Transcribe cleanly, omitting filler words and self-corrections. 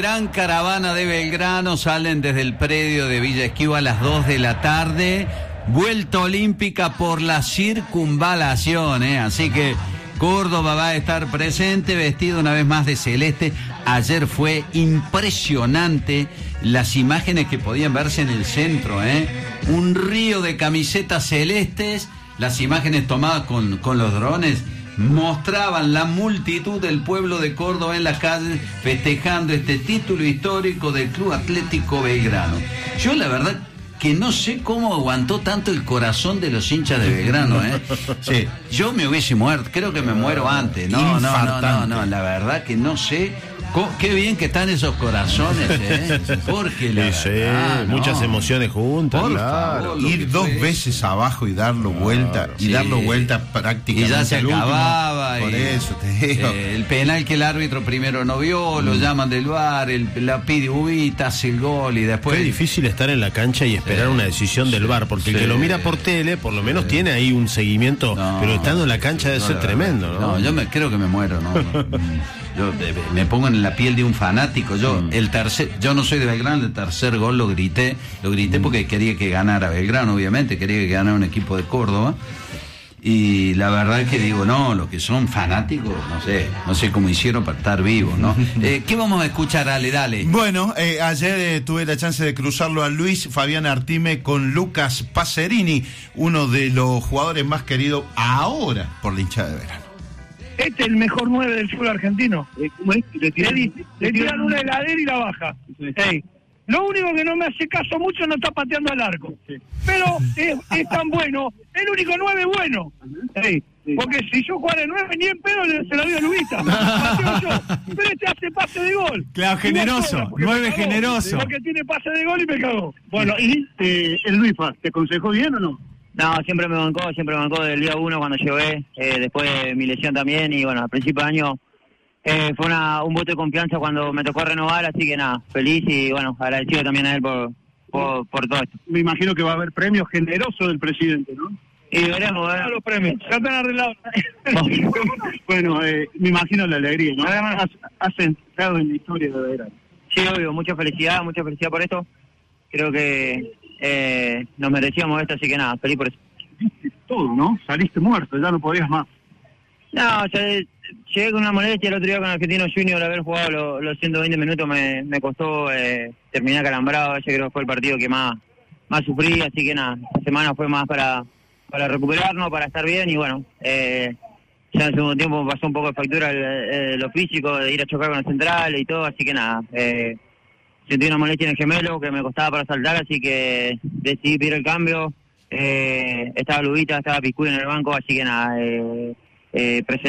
gran caravana de Belgrano, salen desde el predio de Villa Esquiva a las 2 de la tarde, vuelta olímpica por la circunvalación, así que Córdoba va a estar presente, vestido una vez más de celeste. Ayer fue impresionante las imágenes que podían verse en el centro, un río de camisetas celestes, las imágenes tomadas con los drones mostraban la multitud del pueblo de Córdoba en las calles festejando este título histórico del Club Atlético Belgrano. Yo la verdad que no sé cómo aguantó tanto el corazón de los hinchas de Belgrano, Sí, yo me hubiese muerto, creo que me muero antes. No, la verdad que no sé. Qué bien que están esos corazones, porque la verdad, muchas emociones juntas, claro. Ir dos veces abajo y darlo vuelta, y darlo vuelta prácticamente. Y ya se acababa. Por eso te digo. El penal que el árbitro primero no vio, lo llaman del VAR, la pide Ubita, hace el gol y después. Qué difícil estar en la cancha y esperar una decisión del VAR, porque el que lo mira por tele, por lo menos tiene ahí un seguimiento, pero estando en la cancha debe ser tremendo, ¿no? No, yo creo que me muero, ¿no? Yo me pongo en la piel de un fanático. Yo no soy de Belgrano, el tercer gol lo grité porque quería que ganara Belgrano, obviamente, quería que ganara un equipo de Córdoba. Y la verdad es que digo, no, los que son fanáticos, no sé cómo hicieron para estar vivos, ¿no? ¿Qué vamos a escuchar, Ale? Dale. Bueno, ayer tuve la chance de cruzarlo a Luis Fabián Artime con Lucas Pacerini, uno de los jugadores más queridos ahora por la hinchada de Belgrano. Este es el mejor 9 del fútbol argentino. ¿Cómo es? Le tiran una heladera y la baja. Sí. Lo único que no me hace caso mucho no está pateando al arco. Sí. Pero es tan bueno. El único 9 bueno. Sí. Sí. Porque si yo jugara el 9, ni en pedo se la doy a Lubita. Pero este hace pase de gol. Claro, generoso. 9 generoso. Porque tiene pase de gol y me cagó. Bueno, ¿y el Luisfa te aconsejó bien o no? No, siempre me bancó del día 1 cuando llegué, después de mi lesión también, y bueno, a principio de año fue un voto de confianza cuando me tocó renovar, así que nada, feliz y bueno, agradecido también a él por todo esto. Me imagino que va a haber premios generosos del presidente, ¿no? Y veremos, los premios, ya están arreglados. Bueno, me imagino la alegría, ¿no? Además, has entrado en la historia de Belgrano. Sí, obvio, mucha felicidad por esto. Creo que nos merecíamos esto, así que nada, feliz por eso. Viste todo, ¿no? Saliste muerto, ya no podías más. No, llegué con una molestia el otro día con Argentino Junior, haber jugado los 120 minutos me costó terminar calambrado. Ese creo que fue el partido que más sufrí, así que nada, esta semana fue más para recuperarnos, para estar bien y bueno, ya en el segundo tiempo me pasó un poco de factura lo físico, de ir a chocar con el central y todo, así que nada, sentí una molestia en el gemelo que me costaba para saltar, así que decidí pedir el cambio. Estaba Lubita, estaba Piscuy en el banco, así que nada, presente.